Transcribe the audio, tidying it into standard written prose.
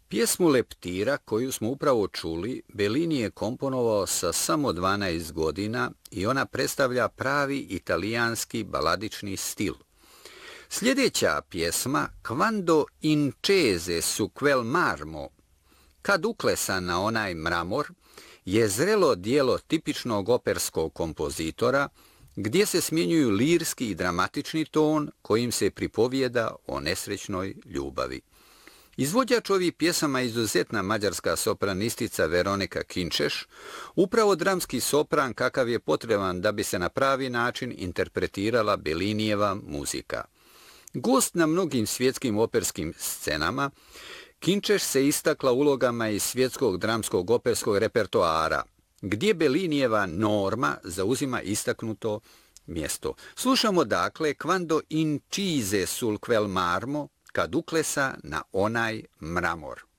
Pjesmu Leptira, koju smo upravo čuli, Bellini je komponovao sa samo 12 godina i ona predstavlja pravi italijanski baladični stil. Sljedeća pjesma, Quando incese su quel marmo, kad uklesa na onaj mramor, je zrelo dijelo tipičnog operskog kompozitora, gdje se smjenjuju lirski i dramatični ton kojim se pripovijeda o nesrećnoj ljubavi. Izvođač ovih pjesama je izuzetna mađarska sopranistica Veronika Kinčeš, upravo dramski sopran kakav je potreban da bi se na pravi način interpretirala Bellinijeva muzika. Gost na mnogim svjetskim operskim scenama, Kinčeš se istakla ulogama iz svjetskog dramskog operskog repertoara, gdje Bellinijeva Norma zauzima istaknuto mjesto. Slušamo dakle Quando incise sul quel marmo, kad uklesa na onaj mramor.